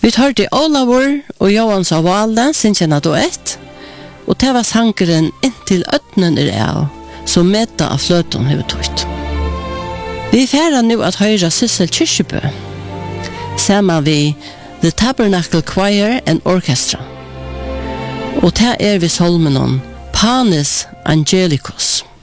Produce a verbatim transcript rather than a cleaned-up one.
Vi hørte Olavur og Johans av Valden sin kjenne duett, og det var sangeren inntil øtnen er av, som meta av fløten har tøyt. Vi færer nå at høyre Sissel Kyrkjebø, sammen vi The Tabernacle Choir and Orchestra. Og det er vi solmen om Panis Angelicus.